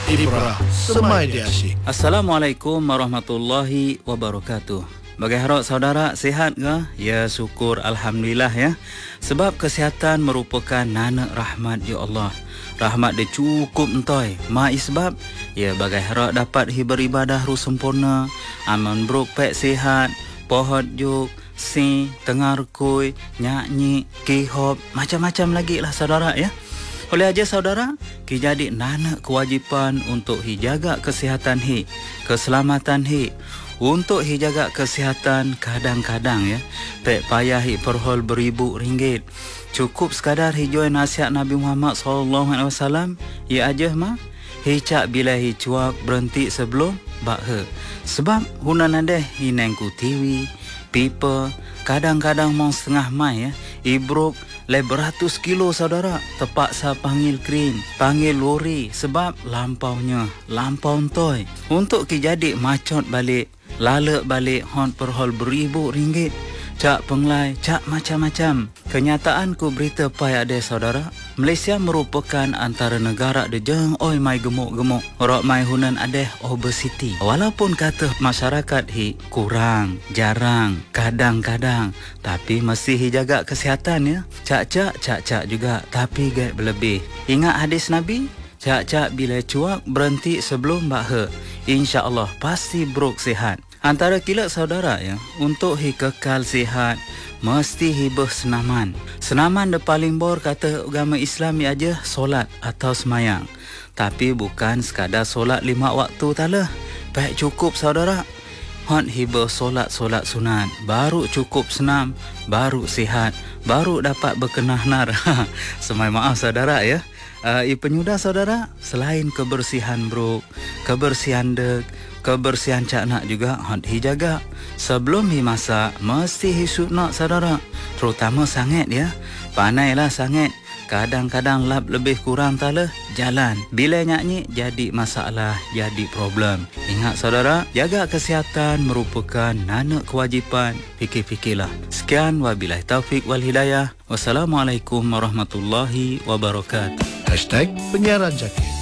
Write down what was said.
Ibrah Semai Dia Asyik. Assalamualaikum warahmatullahi wabarakatuh. Bagi harap saudara sihat ke? Ya, syukur Alhamdulillah ya. Sebab kesihatan merupakan nana rahmat ya Allah. Rahmat dia cukup entoi. Mai sebab ya bagai harap dapat beribadah ru sempurna. Aman brok pek sihat, pohon juk, tengar kuy, nyanyi, kihop, macam-macam lagi lah saudara ya. Oleh aja saudara, jadi nana kewajipan untuk jaga kesihatan keselamatan Untuk jaga kesihatan kadang-kadang ya, tak payah perhol beribu ringgit. Cukup sekadar join nasihat Nabi Muhammad SAW. Ya aja mah, cak bila cuak berhenti sebelum bakhe. Sebab hunan ada hinengku TV, pipa, kadang-kadang mau setengah mai ya, ibruk beratus kilo saudara, terpaksa panggil krin, panggil lori sebab lampau toy. Untuk jadi macot balik, lalek balik hon perhol beribu ringgit. Cak penglai, cak macam-macam. Kenyataan ku berita pai ada saudara, Malaysia merupakan antara negara dejeng oi mai gemuk-gemuk. Orang mai hunan ada obesity. Walaupun kata masyarakat kurang, jarang, kadang-kadang, tapi masih jaga kesihatan ya. Cak-cak juga, tapi gak berlebih. Ingat hadis Nabi? Cak-cak bila cuak berhenti sebelum bakhe. InsyaAllah pasti brok sihat. Antara kilat saudara ya, untuk kekal sihat, mesti hibah senaman. Senaman de paling bor kata agama Islam ya aja solat atau semayang. Tapi bukan sekadar solat 5 waktu talah. Baik cukup saudara. Hon hibah solat sunat, baru cukup senam, baru sihat, baru dapat berkenah nar. Semai maaf saudara ya. Penyudah saudara, selain kebersihan bro, kebersihan dek, kebersihan cak nak juga jaga. Sebelum masak, mesti hisut nak saudara. Terutama sangat ya. Panailah sangat. Kadang-kadang lap lebih kurang talah jalan. Bila nyanyi jadi masalah, jadi problem. Ingat saudara, jaga kesihatan merupakan nana kewajipan. Fikir-fikirlah. Sekian wabillahi taufik wal hidayah. Wassalamualaikum warahmatullahi wabarakatuh. #Penyiaran Zakir.